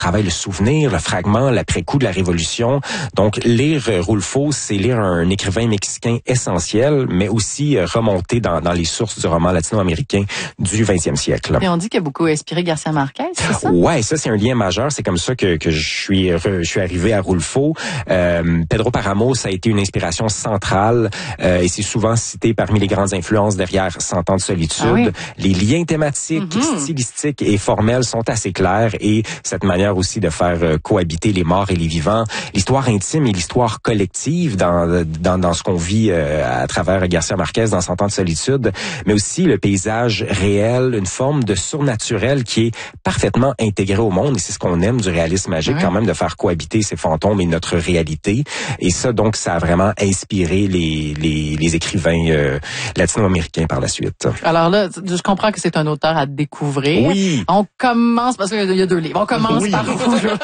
travaille le souvenir, le fragment, l'après-coup de la Révolution. Donc, lire Rulfo, c'est lire un écrivain mexicain essentiel, mais aussi remonter dans les sources du roman latino-américain du 20e siècle. Et on dit qu'il a beaucoup inspiré Garcia Marquez, c'est ça? Ouais, ça c'est un lien majeur. C'est comme ça que je suis arrivé à Rulfo. Pedro Páramo, ça a été une inspiration centrale et c'est souvent cité parmi les grandes influences derrière 100 ans de solitude. Ah oui. Les liens thématiques, stylistiques et formels sont assez clairs et cette manière aussi de faire cohabiter les morts et les vivants, l'histoire intime et l'histoire collective dans ce qu'on vit à travers Garcia Marquez dans 100 ans de solitude, mais aussi le paysage réel, une forme de surnaturel qui est parfaitement intégré au monde et c'est ce qu'on aime du réalisme magique quand même, de faire cohabiter ces fantômes et notre réalité. Et ça, donc, ça a vraiment inspiré les écrivains latino-américains par la suite. Alors là, je comprends que c'est un auteur à découvrir. Oui. On commence, parce qu'il y a 2 livres, on commence par où, là?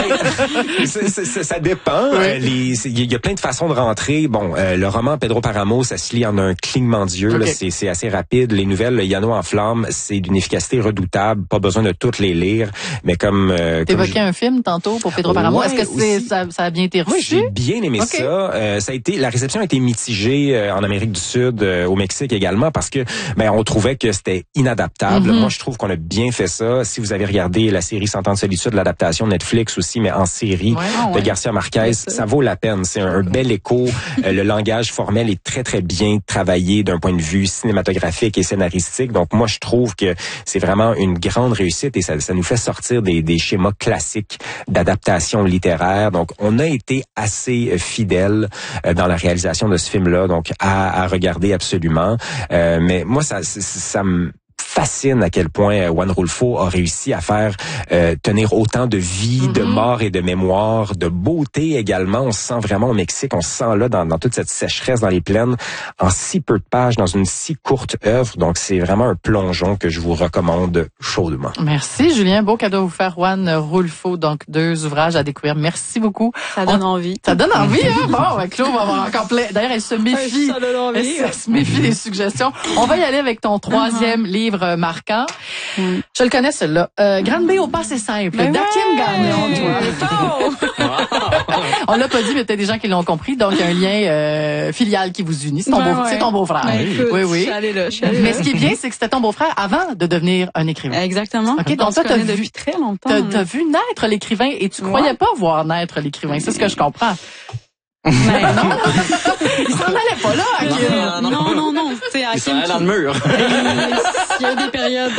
Ça dépend. Il y a plein de façons de rentrer. Bon, le roman Pedro Páramo, ça se lit en un clignement d'yeux. Okay. Là, c'est assez rapide. Les nouvelles, le Llano en flammes, c'est d'une efficacité redoutable. Pas besoin de toutes les lire, mais comme... T'évoquais un film tantôt pour Pedro Páramo. Est-ce que ça a bien été reçu? Oui, j'ai bien aimé ça. La réception a été mitigée en Amérique du Sud, au Mexique également, parce que on trouvait que c'était inadaptable. Moi, je trouve qu'on a bien fait ça. Si vous avez regardé la série 100 ans de solitude, l'adaptation Netflix aussi, mais en série de Garcia Marquez, ça vaut la peine. C'est un bel écho. Le langage formel est très, très bien travaillé d'un point de vue cinématographique et scénaristique. Donc, moi, je trouve que c'est vraiment une grande réussite et ça nous fait sortir des schémas classiques d'adaptation littéraire. Donc, on a été assez fidèles dans la réalisation de ce film-là, donc à regarder absolument. Mais moi, ça me fascine à quel point Juan Rulfo a réussi à faire tenir autant de vie, de mort et de mémoire, de beauté également. On se sent vraiment au Mexique, on se sent là dans toute cette sécheresse dans les plaines, en si peu de pages, dans une si courte œuvre. Donc, c'est vraiment un plongeon que je vous recommande chaudement. Merci, Julien. Beau cadeau à vous faire, Juan Rulfo. Donc, 2 ouvrages à découvrir. Merci beaucoup. Ça donne envie. Ça donne envie, hein? Bon, Claude va avoir encore plein. D'ailleurs, elle se méfie. Ça donne envie. Elle se méfie des suggestions. On va y aller avec ton 3e livre marquant. Je le connais, celui-là. Grande B au passé simple. d'Hakim Gagnon. On l'a pas dit, mais peut-être des gens qui l'ont compris. Donc, il y a un lien filial qui vous unit. C'est ton beau-frère. Oui. Je suis allée là. Mais ce qui est bien, c'est que c'était ton beau-frère avant de devenir un écrivain. Exactement. Okay, donc toi, t'as vu depuis très longtemps. T'as vu naître l'écrivain et tu croyais pas voir naître l'écrivain. C'est ce que je comprends. Mais non. Il s'en allait pas là. Non. Il s'en allait dans le mur. Il y a des périodes.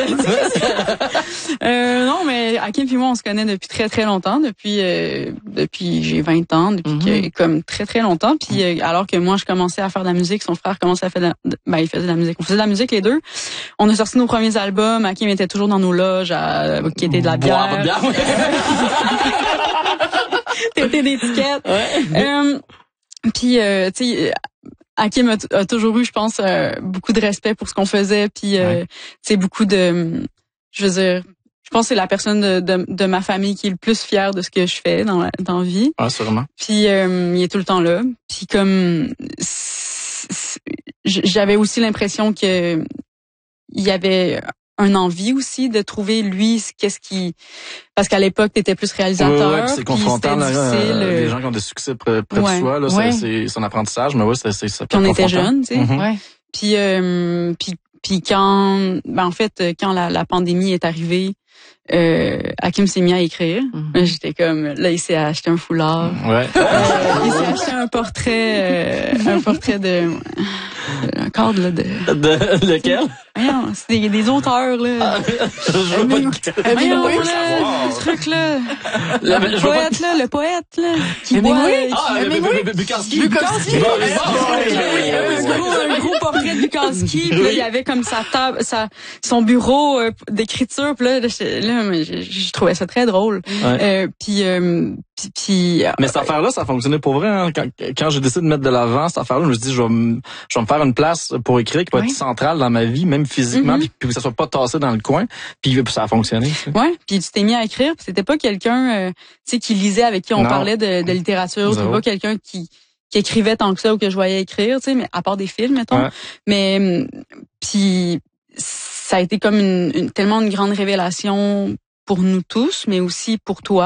Non, mais Hakim et moi, on se connaît depuis très, très longtemps. Depuis j'ai 20 ans, comme très, très longtemps. Puis alors que moi, je commençais à faire de la musique, son frère commençait à faire il faisait de la musique. On faisait de la musique les deux. On a sorti nos premiers albums. Hakim était toujours dans nos loges qui était de la bière. T'étais d'étiquette. Puis, tu sais, Hakim a toujours eu, je pense, beaucoup de respect pour ce qu'on faisait. Puis, tu sais, beaucoup de... Je veux dire, je pense que c'est la personne de ma famille qui est le plus fière de ce que je fais dans la vie. Ah, sûrement. Puis, il est tout le temps là. Puis, comme... J'avais aussi l'impression que il y avait un envie aussi de trouver lui parce qu'à l'époque t'étais plus réalisateur, c'est confrontant les gens qui ont des succès près de soi là, c'est son apprentissage, mais c'est ça. Puis on était jeunes, tu sais. Puis quand en fait quand la pandémie est arrivée, Hakim s'est mis à écrire. J'étais comme là, il s'est acheté un foulard. Il s'est acheté un portrait de un cadre là de lequel? C'est des auteurs là. Le truc là. Le poète là. Qui boit. Bukowski. Un gros portrait de Bukowski. Puis là, il y avait comme sa table, son bureau d'écriture. Puis là, je trouvais ça très drôle. Puis mais cette affaire-là, ça fonctionnait pour vrai. Hein? Quand j'ai décidé de mettre de l'avant cette affaire-là, je me suis dit, je vais me faire une place pour écrire qui va être centrale dans ma vie, même physiquement, puis que ça soit pas tassé dans le coin. Puis ça a fonctionné. Ouais. Puis tu t'es mis à écrire. Puis c'était pas quelqu'un, tu sais, qui lisait, avec qui on parlait de littérature. C'était pas quelqu'un qui écrivait tant que ça ou que je voyais écrire, tu sais, mais à part des films, mettons. Mais puis ça a été comme tellement une grande révélation pour nous tous, mais aussi pour toi.